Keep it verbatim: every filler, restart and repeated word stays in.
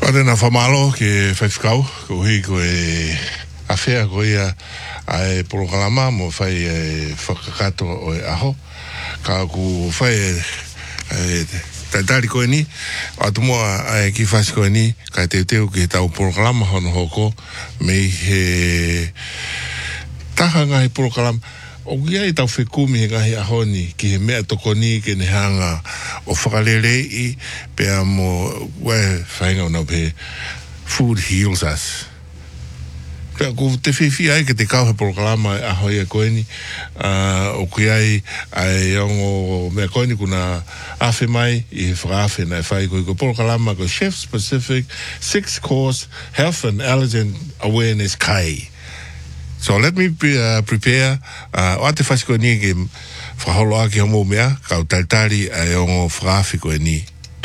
Ora na famalo ke whaifkau, ko hui ko e awhea ko ia ai programa mo whai e whakakato o e aho. Ka ku whai e taitari koe ni, atu moa ai ki whasi koe ni, ka te teo ki tau programa hono hoko, me he taha ngahi programa, o kia i tau whekumi he ngahi aho ni, ki he mea toko ni ke ne hanga o whakalere i, pea mo, wai whainga o nau pe, food heals us. Pea ko te whiwhi ai ke te kau he programa e aho i a koe ni, uh, o kia i ai ongo mea koe ni kuna awhi mai, i he whakawhi na e whai koe ko programa ko Chef Specific Six Course Health and Allergen Awareness Kai. So let me pre, uh, prepare, uh, o te whasiko ni ke whaholo aki homo mea, kau taitari ai ongo whakawhi koe ni.